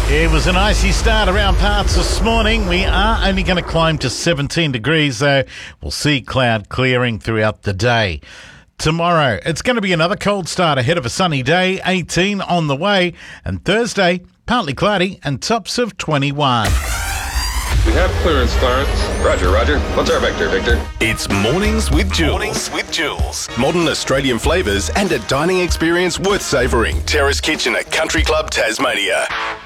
It was an icy start around parts this morning. We are only going to climb to 17 degrees, so we'll see cloud clearing throughout the day. Tomorrow, it's going to be another cold start ahead of a sunny day, 18 on the way, and Thursday, partly cloudy and tops of 21. We have clearance, Clarence. Roger. What's our vector, Victor? It's Mornings with Jules. Modern Australian flavours and a dining experience worth savouring. Terrace Kitchen at Country Club, Tasmania.